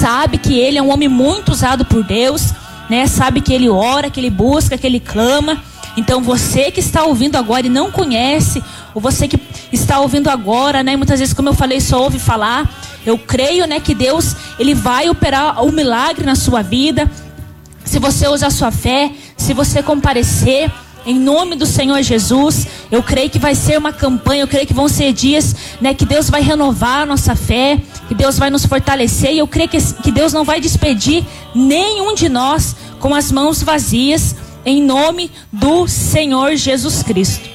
sabe que ele é um homem muito usado por Deus, né? Sabe que ele ora, que ele busca, que ele clama. Então você que está ouvindo agora e não conhece, ou você que está ouvindo agora, né? Muitas vezes, como eu falei, só ouve falar. Eu creio, né, que Deus, ele vai operar o milagre na sua vida. Se você usar a sua fé, se você comparecer, em nome do Senhor Jesus, eu creio que vai ser uma campanha, eu creio que vão ser dias, né, que Deus vai renovar a nossa fé, que Deus vai nos fortalecer, e eu creio que Deus não vai despedir nenhum de nós com as mãos vazias, em nome do Senhor Jesus Cristo.